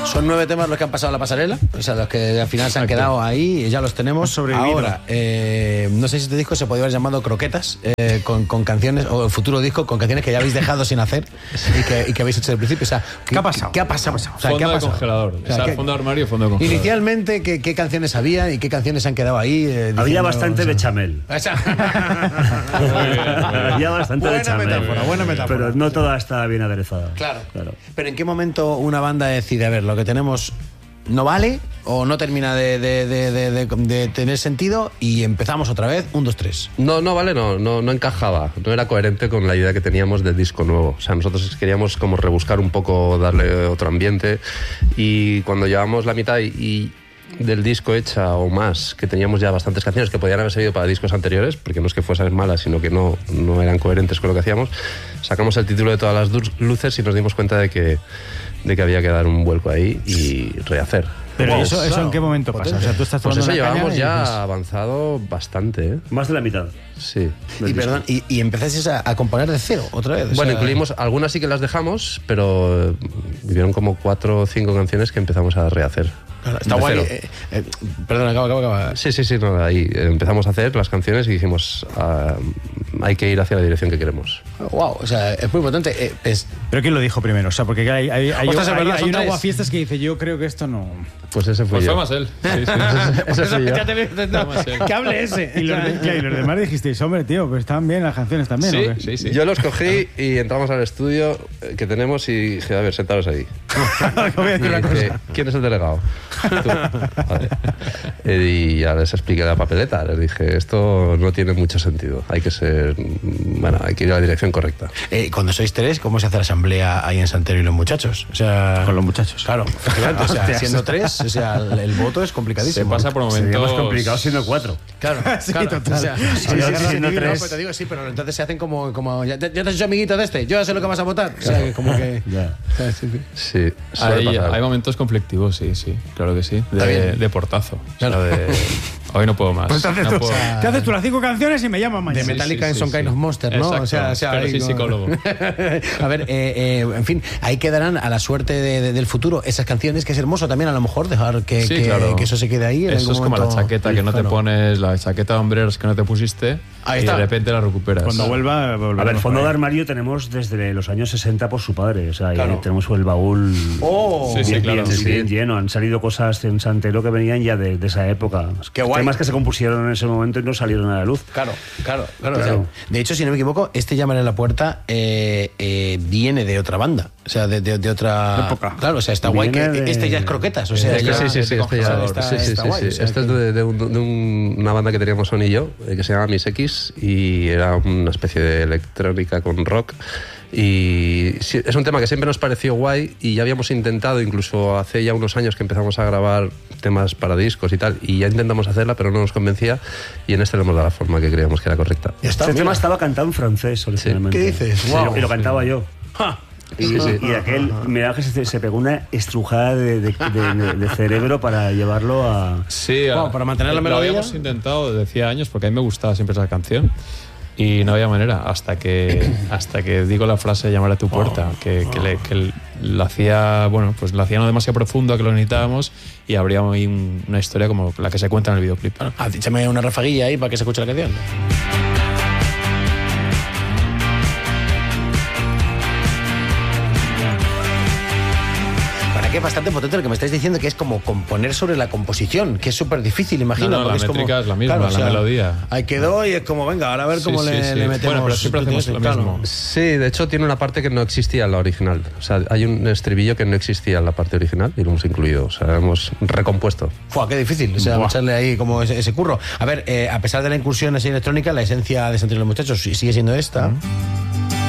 Son 9 temas los que han pasado la pasarela, o sea, los que al final se han quedado ahí y ya los tenemos. Ahora, no sé si este disco se podría haber llamado Croquetas, con canciones, o el futuro disco con canciones que ya habéis dejado sin hacer y que habéis hecho desde el principio. O sea, ¿qué ha pasado? ¿Qué ha pasado? O sea, fondo de congelador. O sea, fondo de armario y fondo de congelador. Inicialmente, ¿qué canciones había y qué canciones han quedado ahí? Había bastante bechamel. Había bastante bechamel. Buena metáfora. Pero no toda está bien aderezada. Claro. Pero ¿en qué momento una banda decide, a ver, lo que tenemos no vale o no termina de tener sentido y empezamos otra vez, 1, 2, 3? No vale, no encajaba, no era coherente con la idea que teníamos del disco nuevo. O sea, nosotros queríamos como rebuscar un poco, darle otro ambiente, y cuando llevamos la mitad y del disco hecha o más, que teníamos ya bastantes canciones que podían haber servido para discos anteriores, porque no es que fuesen malas, sino que no eran coherentes con lo que hacíamos, sacamos el título de Todas las luces y nos dimos cuenta de que había que dar un vuelco ahí y rehacer. Pero eso ¿en qué momento pasa? O sea, tú estás pues eso llevamos ya dices... avanzado bastante, ¿eh? Más de la mitad. Sí. Y empezasteis a componer de cero otra vez. Bueno, incluimos algunas, sí que las dejamos, pero vivieron como 4 o 5 canciones que empezamos a rehacer. Claro, está guay. Perdón, acaba. Sí, no, ahí empezamos a hacer las canciones y dijimos, hay que ir hacia la dirección que queremos. Wow, o sea, es muy potente. ¿Pero quién lo dijo primero? O sea, porque hay un aguafiestas que dice, yo creo que esto no... Pues ese fue yo. Fue más él. Sí. Ese fui yo. Que hable ese. Y los demás dijisteis, hombre, tío, pues estaban bien las canciones también, ¿o qué? Sí. Yo los cogí y entramos al estudio que tenemos y dije, a ver, sentaros ahí. Voy a decir una cosa. ¿Quién es el delegado? Tú. Vale. Y ya les expliqué la papeleta. Les dije, esto no tiene mucho sentido. Hay que ir a la dirección correcta. Cuando sois 3, ¿cómo se hace la asamblea ahí en Santero y los muchachos? O sea, con los muchachos. Claro, efectivamente, o sea, siendo 3, o sea, el voto es complicadísimo. Se pasa por momentos... Sería más complicado siendo 4. Claro, sí, claro. total. O sea, siendo 3. Pues te digo, sí, pero entonces se hacen como ya te has hecho amiguito de este, yo ya sé lo que vas a votar. O sea, como que... Ya. Sí, hay momentos conflictivos, sí, claro que sí. De portazo. Claro. O sea, hoy no puedo más. Pues te haces tú las 5 canciones y me llaman mañana. De Metallica en Some Kind of Monster, ¿no? Exacto. O sea pero sí, psicólogo. A ver, en fin, ahí quedarán a la suerte del futuro esas canciones, que es hermoso también a lo mejor dejar que eso se quede ahí. Eso es como la chaqueta que no te pones, la chaqueta de hombreros que no te pusiste. Ahí y está. De repente la recuperas. Cuando vuelva... A ver, fondo de armario tenemos desde los años 60 por su padre. O sea, claro. tenemos el baúl bien lleno. Han salido cosas en Santero que venían ya de esa época. Qué guay. Temas que se compusieron en ese momento y no salieron a la luz. Claro. O sea, de hecho, si no me equivoco, Llámale a la puerta viene de otra banda. O sea, de otra época. Claro, o sea, está guay que este ya es Croquetas. O sea, sí, está guay. Este es de una banda que teníamos Son y yo, que se llama Miss X, y era una especie de electrónica con rock. Y sí, es un tema que siempre nos pareció guay y ya habíamos intentado, incluso hace ya unos años que empezamos a grabar temas para discos y tal, y ya intentamos hacerla pero no nos convencía, y en este le hemos dado la forma que creíamos que era correcta. Este tema estaba cantado en francés originalmente. ¿Qué dices? Sí, y lo cantaba yo. Y aquel, mira que se pegó una estrujada de cerebro para llevarlo a... Sí, para mantener la melodía. Lo habíamos intentado desde hacía años porque a mí me gustaba siempre esa canción y no había manera hasta que digo la frase llamar a tu puerta, que lo hacía, pues lo hacía no demasiado profundo, que lo necesitábamos, y habría una historia como la que se cuenta en el videoclip. Échame una rafaguilla ahí para que se escuche la canción. Que es bastante potente lo que me estáis diciendo, que es como componer sobre la composición, que es súper difícil, imagino. No, la métrica es la misma, la melodía. Ahí quedó y es como, venga, ahora a ver cómo le metemos. Bueno, pero siempre hacemos lo mismo. Sí, de hecho tiene una parte que no existía en la original. O sea, hay un estribillo que no existía en la parte original y lo hemos incluido. O sea, hemos recompuesto. ¡Fua, qué difícil! O sea, echarle ahí como ese curro. A ver, a pesar de la incursión así electrónica, la esencia de Santero y los Muchachos sigue siendo esta.